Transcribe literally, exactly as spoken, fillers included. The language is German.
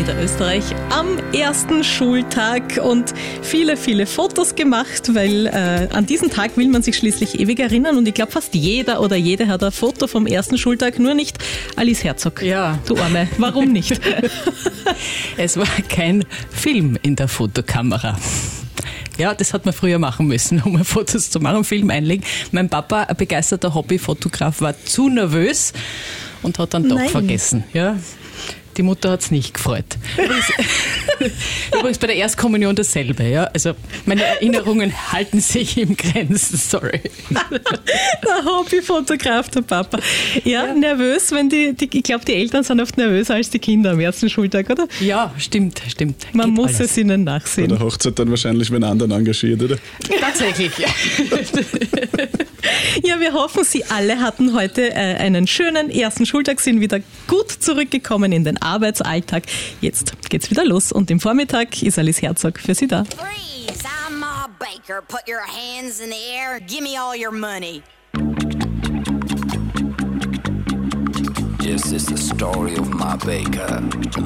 Niederösterreich am ersten Schultag und viele, viele Fotos gemacht, weil äh, an diesen Tag will man sich schließlich ewig erinnern und ich glaube, fast jeder oder jede hat ein Foto vom ersten Schultag, nur nicht Alice Herzog. Ja. Du Arme, warum nicht? Es war kein Film in der Fotokamera. Ja, das hat man früher machen müssen, um Fotos zu machen, Film einlegen. Mein Papa, ein begeisterter Hobbyfotograf, war zu nervös und hat dann doch Nein. vergessen. Ja. Die Mutter hat es nicht gefreut. Übrigens, übrigens bei der Erstkommunion dasselbe. Ja? Also meine Erinnerungen halten sich im Grenzen, sorry. Der Hobbyfotograf, der Papa. Ja, ja. Nervös, wenn die, die ich glaube, die Eltern sind oft nervöser als die Kinder am ersten Schultag, oder? Ja, stimmt, stimmt. Man Geht muss alles. es ihnen nachsehen. Bei der Hochzeit dann wahrscheinlich wenn anderen engagiert, oder? Tatsächlich, ja. Ja, wir hoffen, Sie alle hatten heute äh, einen schönen ersten Schultag, sind wieder gut zurückgekommen in den Arbeitsalltag. Jetzt geht's wieder los und im Vormittag ist Alice Herzog für Sie da. Freeze! I'm Ma Baker. Put your hands in the air. Give me all your money. This is the story of Ma Baker,